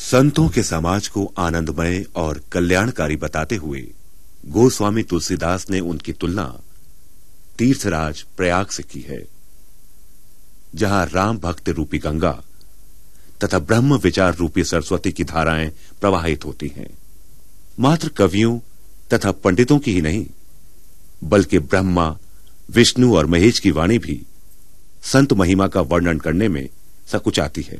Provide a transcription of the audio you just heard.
संतों के समाज को आनंदमय और कल्याणकारी बताते हुए गोस्वामी तुलसीदास ने उनकी तुलना तीर्थराज प्रयाग से की है, जहां राम भक्त रूपी गंगा तथा ब्रह्म विचार रूपी सरस्वती की धाराएं प्रवाहित होती हैं। मात्र कवियों तथा पंडितों की ही नहीं, बल्कि ब्रह्मा, विष्णु और महेश की वाणी भी संत महिमा का वर्णन करने में सकुचाती है।